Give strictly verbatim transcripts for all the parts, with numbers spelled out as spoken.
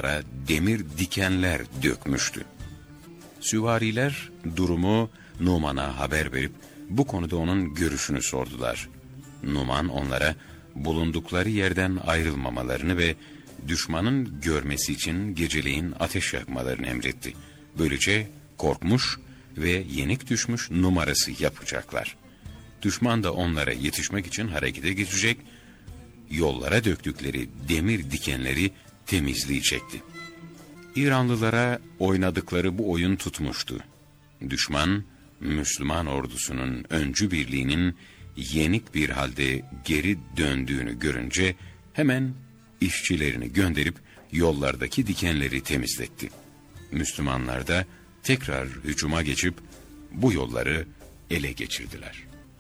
yollara demir dikenler dökmüştü. Süvariler durumu Numan'a haber verip bu konuda onun görüşünü sordular. Numan onlara bulundukları yerden ayrılmamalarını ve düşmanın görmesi için geceleyin ateş yakmalarını emretti. Böylece korkmuş ve yenik düşmüş numarası yapacaklar. Düşman da onlara yetişmek için harekete geçecek, yollara döktükleri demir dikenleri temizleyecekti. İranlılara oynadıkları bu oyun tutmuştu. Düşman, Müslüman ordusunun öncü birliğinin yenik bir halde geri döndüğünü görünce hemen işçilerini gönderip yollardaki dikenleri temizletti. Müslümanlar da tekrar hücuma geçip bu yolları ele geçirdiler.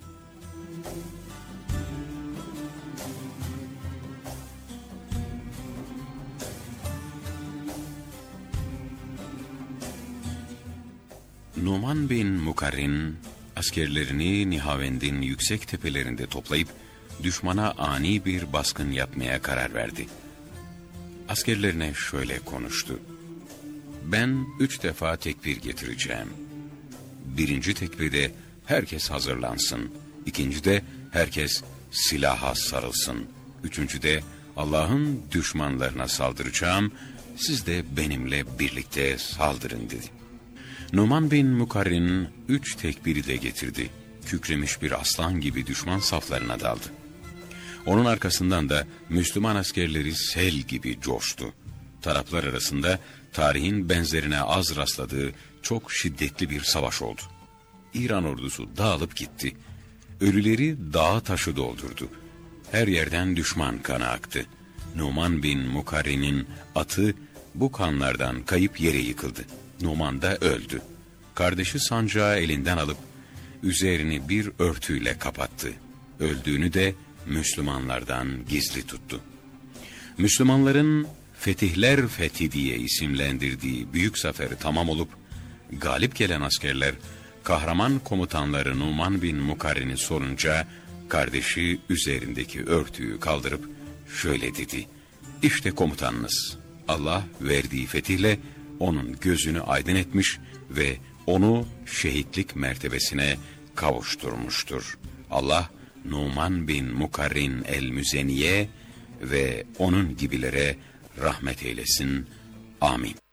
Numan bin Mukarrin askerlerini Nihavend'in yüksek tepelerinde toplayıp düşmana ani bir baskın yapmaya karar verdi. Askerlerine şöyle konuştu: "Ben üç defa tekbir getireceğim. Birinci tekbirde herkes hazırlansın. İkincide herkes silaha sarılsın. Üçüncüde Allah'ın düşmanlarına saldıracağım. Siz de benimle birlikte saldırın" dedi. Numan bin Mukarrin üç tekbiri de getirdi. Kükremiş bir aslan gibi düşman saflarına daldı. Onun arkasından da Müslüman askerleri sel gibi coştu. Taraflar arasında tarihin benzerine az rastladığı çok şiddetli bir savaş oldu. İran ordusu dağılıp gitti. Ölüleri dağı taşı doldurdu. Her yerden düşman kanı aktı. Numan bin Mukarrin'in atı bu kanlardan kayıp yere yıkıldı. Numan da öldü. Kardeşi sancağı elinden alıp üzerini bir örtüyle kapattı. Öldüğünü de Müslümanlardan gizli tuttu. Müslümanların Fetihler Fethi diye isimlendirdiği büyük zaferi tamam olup galip gelen askerler kahraman komutanları Numan bin Mukarrin'i sorunca kardeşi üzerindeki örtüyü kaldırıp şöyle dedi: "İşte komutanınız. Allah verdiği fetihle onun gözünü aydın etmiş ve onu şehitlik mertebesine kavuşturmuştur. Allah Numan bin Mukarrin el-Müzeniye ve onun gibilere rahmet eylesin. Amin."